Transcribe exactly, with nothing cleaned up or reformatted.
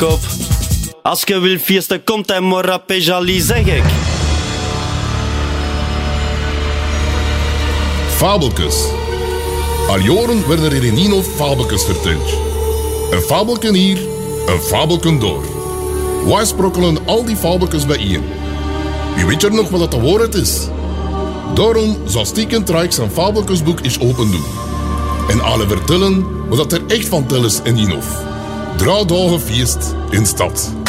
kop. Als je wil feesten, komt hij maar op Péjali, zeg ik. Fabeltjes. Al jaren werden er in Ninov fabeltjes verteld. Een fabelken hier, een fabelken door. Wij sprokkelen al die fabeltjes bijeen. Wie weet er nog wat dat de waarheid is? Daarom zal Stiekend Rijk zijn fabeltjesboek eens open doen. En alle vertellen wat er echt van tel is in Ninov. Drie dagen feest in stad.